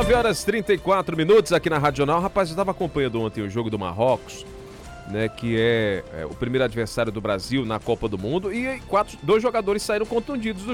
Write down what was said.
9h34 aqui na Rádio Jornal. Rapaz, eu estava acompanhando ontem o jogo do Marrocos, né, que é o primeiro adversário do Brasil na Copa do Mundo, e dois jogadores saíram contundidos do